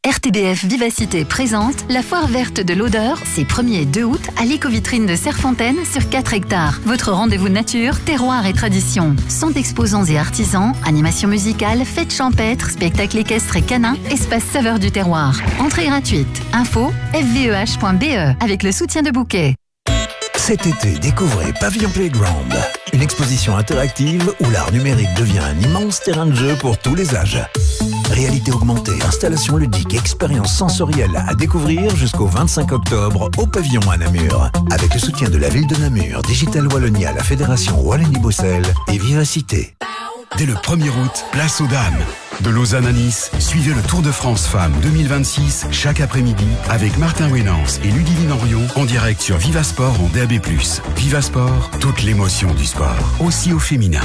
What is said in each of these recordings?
RTBF Vivacité présente la foire verte de l'odeur, ces 1er et 2 août à l'éco-vitrine de Serfontaine sur 4 hectares. Votre rendez-vous nature, terroir et tradition. 100 exposants et artisans, animation musicale, fêtes champêtres, spectacles équestres et canins, espace saveur du terroir. Entrée gratuite. Info fveh.be avec le soutien de Bouquet. Cet été, découvrez Pavillon Playground, une exposition interactive où l'art numérique devient un immense terrain de jeu pour tous les âges. Réalité augmentée, installation ludique, expérience sensorielle à découvrir jusqu'au 25 octobre au Pavillon à Namur. Avec le soutien de la ville de Namur, Digital Wallonia, la Fédération Wallonie-Bruxelles et Vivacité. Dès le 1er août, place aux dames. De Lausanne à Nice, suivez le Tour de France Femmes 2026 chaque après-midi avec Martin Wénance et Ludivine Henriot en direct sur Vivasport en DAB+. Vivasport, toute l'émotion du sport, aussi au féminin.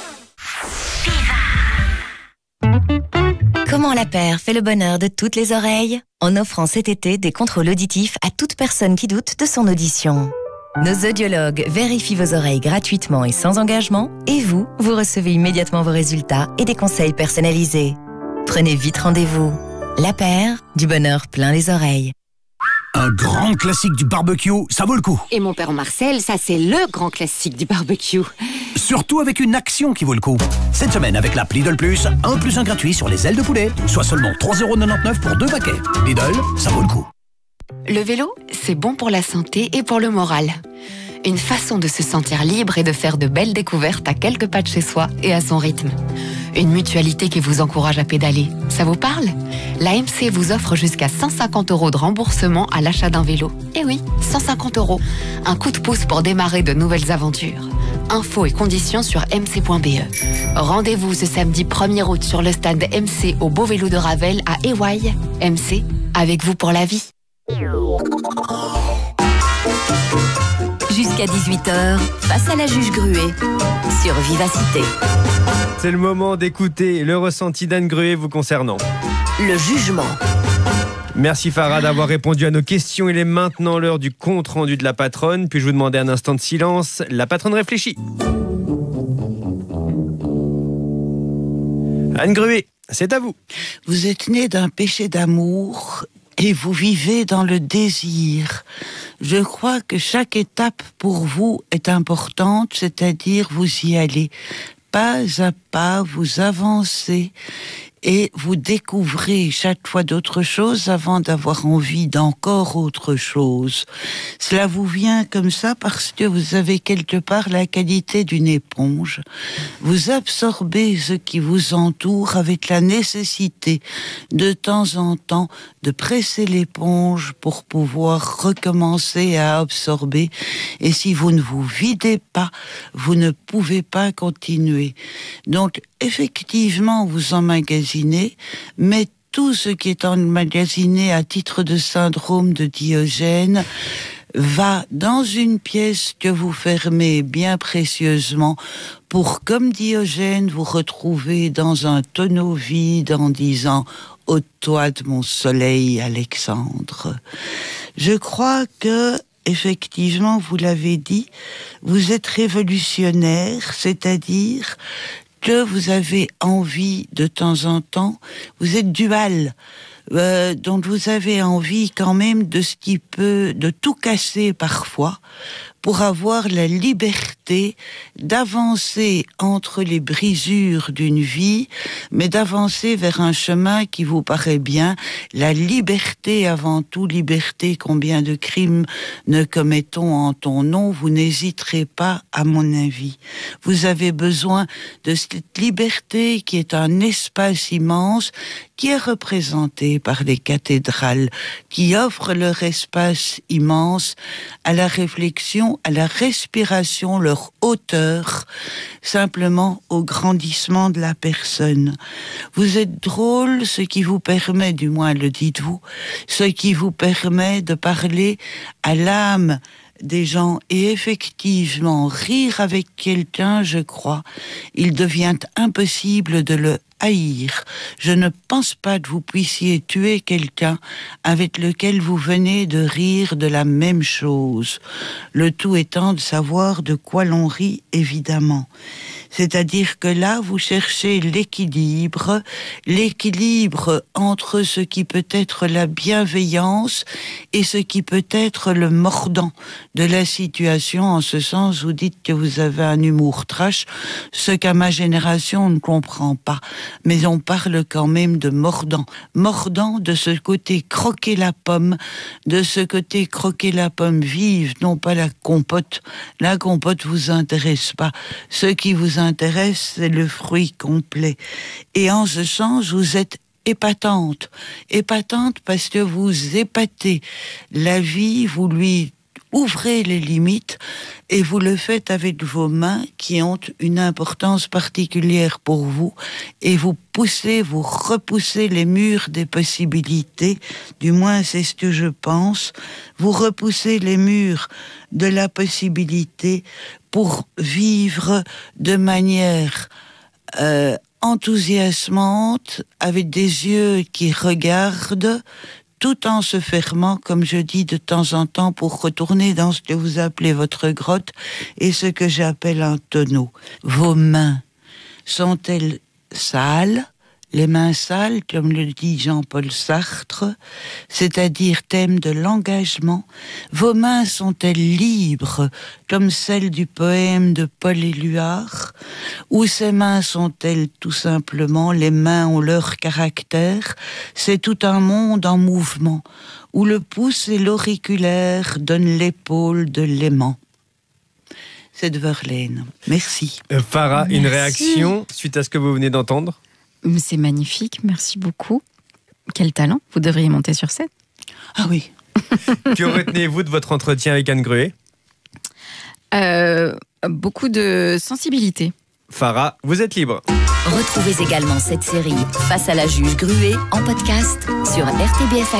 Comment la paire fait le bonheur de toutes les oreilles? En offrant cet été des contrôles auditifs à toute personne qui doute de son audition. Nos audiologues vérifient vos oreilles gratuitement et sans engagement, et vous recevez immédiatement vos résultats et des conseils personnalisés. Prenez vite rendez-vous. La paire, du bonheur plein les oreilles. Un grand classique du barbecue, ça vaut le coup. Et mon père Marcel, ça c'est le grand classique du barbecue. Surtout avec une action qui vaut le coup. Cette semaine, avec l'app Lidl Plus, 1 + 1 gratuit sur les ailes de poulet, soit seulement 3,99 € pour 2 paquets. Lidl, ça vaut le coup. Le vélo, c'est bon pour la santé et pour le moral. Une façon de se sentir libre et de faire de belles découvertes à quelques pas de chez soi et à son rythme. Une mutualité qui vous encourage à pédaler. Ça vous parle? L'AMC vous offre jusqu'à 150 € de remboursement à l'achat d'un vélo. Eh oui, 150 €. Un coup de pouce pour démarrer de nouvelles aventures. Infos et conditions sur mc.be. Rendez-vous ce samedi 1er août sur le stand MC au Beau Vélo de Ravel à Éwaille. MC, avec vous pour la vie. Jusqu'à 18h, face à la juge Gruet, sur Vivacité. C'est le moment d'écouter le ressenti d'Anne Gruet vous concernant. Le jugement. Merci Farah d'avoir répondu à nos questions. Il est maintenant l'heure du compte rendu de la patronne. Puis-je vous demander un instant de silence? La patronne réfléchit. Anne Gruet, c'est à vous. Vous êtes né d'un péché d'amour et vous vivez dans le désir. Je crois que chaque étape pour vous est importante, c'est-à-dire vous y allez pas à pas, vous avancez et vous découvrez chaque fois d'autres choses avant d'avoir envie d'encore autre chose. Cela vous vient comme ça parce que vous avez quelque part la qualité d'une éponge. Vous absorbez ce qui vous entoure avec la nécessité de temps en temps de presser l'éponge pour pouvoir recommencer à absorber. Et si vous ne vous videz pas, vous ne pouvez pas continuer. Donc, effectivement, vous emmagasinez, mais tout ce qui est emmagasiné à titre de syndrome de Diogène va dans une pièce que vous fermez bien précieusement pour, comme Diogène, vous retrouver dans un tonneau vide en disant « Ôte-toi de mon soleil, Alexandre ». Je crois que effectivement, vous l'avez dit, vous êtes révolutionnaire, c'est-à-dire que vous avez envie de temps en temps, vous êtes dual, donc vous avez envie quand même de tout casser parfois, pour avoir la liberté d'avancer entre les brisures d'une vie, mais d'avancer vers un chemin qui vous paraît bien. La liberté avant tout, liberté, combien de crimes ne commettons en ton nom, vous n'hésiterez pas, à mon avis. Vous avez besoin de cette liberté qui est un espace immense, qui est représenté par les cathédrales, qui offrent leur espace immense à la réflexion, à la respiration, leur hauteur, simplement au grandissement de la personne. Vous êtes drôle, ce qui vous permet, du moins le dites-vous, ce qui vous permet de parler à l'âme des gens et effectivement rire avec quelqu'un, je crois, il devient impossible de le haïr. Je ne pense pas que vous puissiez tuer quelqu'un avec lequel vous venez de rire de la même chose. Le tout étant de savoir de quoi l'on rit, évidemment. C'est-à-dire que là, vous cherchez l'équilibre entre ce qui peut être la bienveillance et ce qui peut être le mordant de la situation. En ce sens, vous dites que vous avez un humour trash, ce qu'à ma génération on ne comprend pas. Mais on parle quand même de mordant. Mordant de ce côté croquer la pomme, de ce côté croquer la pomme vive, non pas la compote. La compote vous intéresse pas. Ce qui vous intéresse, c'est le fruit complet. Et en ce sens, vous êtes épatante. Épatante parce que vous épatez la vie, vous lui ouvrez les limites et vous le faites avec vos mains qui ont une importance particulière pour vous et vous repoussez les murs des possibilités, du moins c'est ce que je pense, vous repoussez les murs de la possibilité pour vivre de manière enthousiasmante, avec des yeux qui regardent, tout en se fermant, comme je dis de temps en temps, pour retourner dans ce que vous appelez votre grotte et ce que j'appelle un tonneau. Vos mains sont-elles sales? Les mains sales, comme le dit Jean-Paul Sartre, c'est-à-dire thème de l'engagement. Vos mains sont-elles libres, comme celles du poème de Paul Éluard, ou ces mains sont-elles tout simplement, les mains ont leur caractère, c'est tout un monde en mouvement, où le pouce et l'auriculaire donnent l'épaule de l'aimant. C'est de Verlaine. Merci. Farah, une réaction suite à ce que vous venez d'entendre? C'est magnifique, merci beaucoup. Quel talent, vous devriez monter sur scène. Ah oui. Que retenez-vous de votre entretien avec Anne Gruet? Beaucoup de sensibilité. Farah, vous êtes libre. Retrouvez également cette série Face à la juge Gruet en podcast sur rtbf.fr.